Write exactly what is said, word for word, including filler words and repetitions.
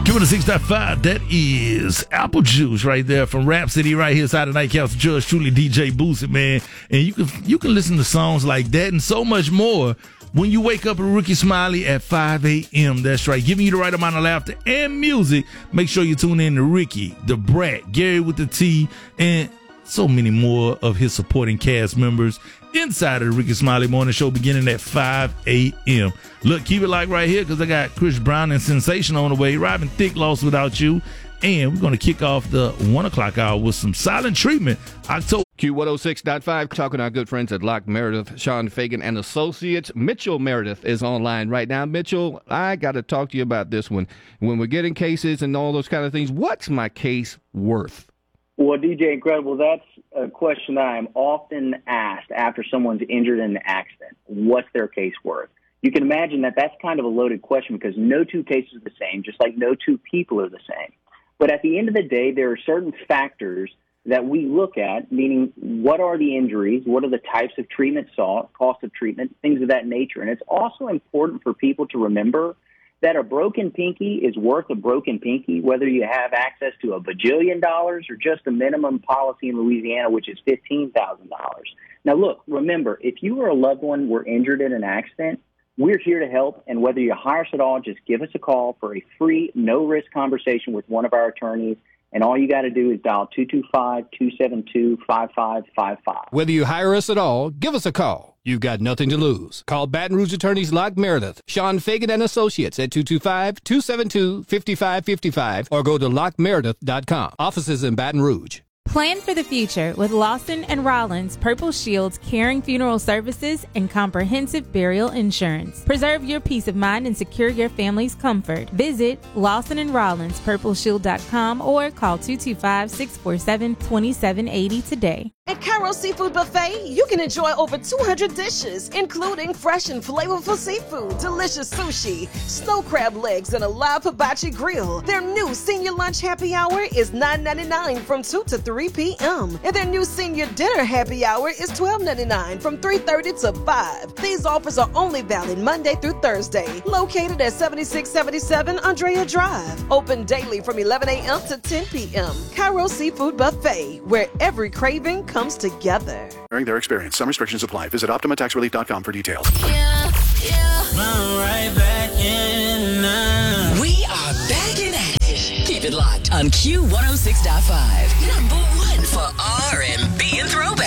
Q one oh six point five, that is Apple Juice right there from Rhapsody right here side of Nightcap. Judge truly D J Boosie, man. And you can you can listen to songs like that and so much more when you wake up with Ricky Smiley at five a.m. That's right, giving you the right amount of laughter and music. Make sure you tune in to Ricky, the Brat, Gary with the T, and so many more of his supporting cast members inside of the Ricky Smiley Morning Show beginning at five a.m. Look, keep it like right here because I got Chris Brown and Sensation on the way. Robin Thicke, Lost Without You. And we're going to kick off the one o'clock hour with some Silent Treatment. October. Q one oh six point five, talking to our good friends at Locke Meredith, Sean Fagan and Associates. Mitchell Meredith is online right now. Mitchell, I got to talk to you about this one. When we're getting cases and all those kind of things, what's my case worth? Well, D J Incredible, that's a question that I am often asked after someone's injured in an accident. What's their case worth? You can imagine that that's kind of a loaded question because no two cases are the same, just like no two people are the same. But at the end of the day, there are certain factors that we look at, meaning what are the injuries, what are the types of treatment sought, cost of treatment, things of that nature. And it's also important for people to remember that a broken pinky is worth a broken pinky, whether you have access to a bajillion dollars or just a minimum policy in Louisiana, which is fifteen thousand dollars. Now, look, remember, if you or a loved one were injured in an accident, we're here to help. And whether you hire us at all, just give us a call for a free, no-risk conversation with one of our attorneys. And all you got to do is dial two two five, two seven two, five five five five. Whether you hire us at all, give us a call. You've got nothing to lose. Call Baton Rouge attorneys Locke Meredith, Sean Fagan and Associates at two two five, two seven two, five five five five or go to lock meredith dot com. Offices in Baton Rouge. Plan for the future with Lawson and Rollins Purple Shield's caring funeral services and comprehensive burial insurance. Preserve your peace of mind and secure your family's comfort. Visit Lawson and Rollins Purple Shield dot com or call two two five, six four seven, two seven eight zero today. At Cairo Seafood Buffet, you can enjoy over two hundred dishes, including fresh and flavorful seafood, delicious sushi, snow crab legs, and a live hibachi grill. Their new senior lunch happy hour is nine ninety-nine from two to three p.m. And their new senior dinner happy hour is twelve ninety-nine from three thirty to five. These offers are only valid Monday through Thursday. Located at seventy-six seventy-seven Andrea Drive. Open daily from eleven a.m. to ten p.m. Cairo Seafood Buffet, where every craving comes together. During their experience, some restrictions apply. Visit Optima Tax Relief dot com for details. Yeah, yeah. I'm right back in now. We are back in action. Keep it locked on Q one oh six point five. Number one for R and B and throwback.